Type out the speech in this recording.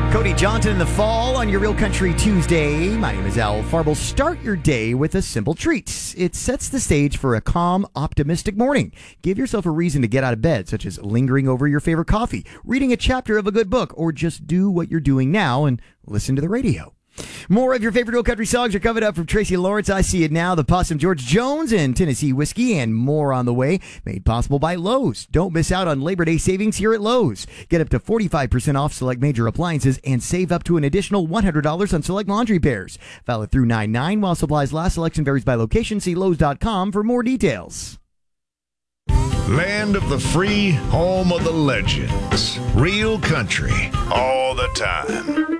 Cody Johnson in the fall on your Real Country Tuesday. My name is Al Farble. Start your day with a simple treat. It sets the stage for a calm, optimistic morning. Give yourself a reason to get out of bed, such as lingering over your favorite coffee, reading a chapter of a good book, or just do what you're doing now and listen to the radio. More of your favorite Real Country songs are coming up from Tracy Lawrence, I See It Now, The Possum, George Jones, and Tennessee Whiskey, and more on the way, made possible by Lowe's. Don't miss out on Labor Day savings here at Lowe's. Get up to 45% off select major appliances and save up to an additional $100 on select laundry pairs. Valid through 9/9 while supplies last. Selection varies by location. See Lowe's.com for more details. Land of the free, home of the legends. Real Country, all the time.